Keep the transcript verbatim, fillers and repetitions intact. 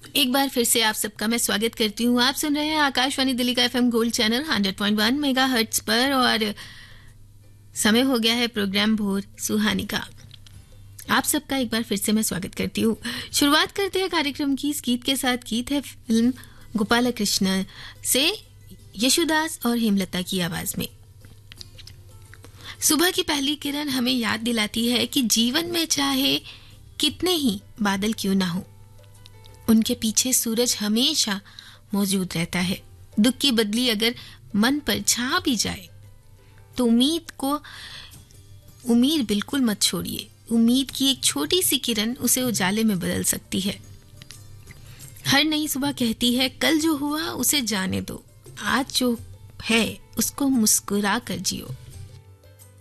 एक बार फिर से आप सबका मैं स्वागत करती हूँ। आप सुन रहे हैं आकाशवाणी दिल्ली का FM gold channel hundred point one megahertz पर और समय हो गया है प्रोग्राम भोर सुहानी का। आप सबका एक बार फिर से मैं स्वागत करती हूँ। शुरुआत करते हैं कार्यक्रम की इस गीत के साथ। गीत है फिल्म गोपाल कृष्ण से यशुदास और हेमलता की आवाज में। सुबह की पहली किरण हमें याद दिलाती है कि जीवन में चाहे कितने ही बादल क्यों ना हो, उनके पीछे सूरज हमेशा मौजूद रहता है। दुख की बदली अगर मन पर छा भी जाए तो उम्मीद को उम्मीद बिल्कुल मत छोड़िए। उम्मीद की एक छोटी सी किरण उसे उजाले में बदल सकती है। हर नई सुबह कहती है कल जो हुआ उसे जाने दो, आज जो है उसको मुस्कुरा कर जियो।